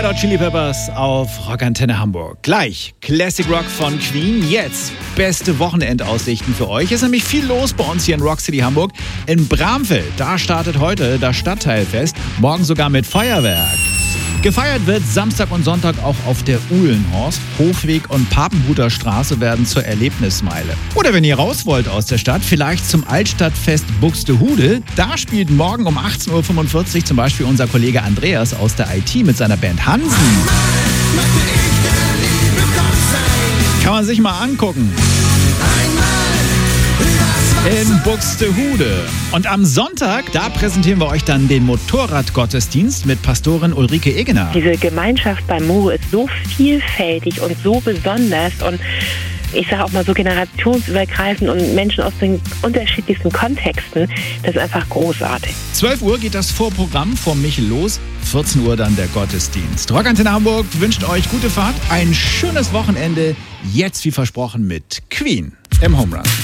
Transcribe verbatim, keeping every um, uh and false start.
Red Hot Chili Peppers auf Rockantenne Hamburg. Gleich Classic Rock von Queen. Jetzt beste Wochenendaussichten für euch. Es ist nämlich viel los bei uns hier in Rock City Hamburg. In Bramfeld, da startet heute das Stadtteilfest. Morgen sogar mit Feuerwerk. Gefeiert wird Samstag und Sonntag auch auf der Uhlenhorst. Hofweg und Papenhuter Straße werden zur Erlebnismeile. Oder wenn ihr raus wollt aus der Stadt, vielleicht zum Altstadtfest Buxtehude. Da spielt morgen um achtzehn Uhr fünfundvierzig zum Beispiel unser Kollege Andreas aus der I T mit seiner Band Hansen. Kann man sich mal angucken. In Buxtehude. Und am Sonntag, da präsentieren wir euch dann den Motorradgottesdienst mit Pastorin Ulrike Egener. Diese Gemeinschaft bei Mo ist so vielfältig und so besonders und ich sage auch mal so generationsübergreifend und Menschen aus den unterschiedlichsten Kontexten. Das ist einfach großartig. zwölf Uhr geht das Vorprogramm vom Michel los, vierzehn Uhr dann der Gottesdienst. Rockantenne Hamburg wünscht euch gute Fahrt, ein schönes Wochenende, jetzt wie versprochen mit Queen im Home Run.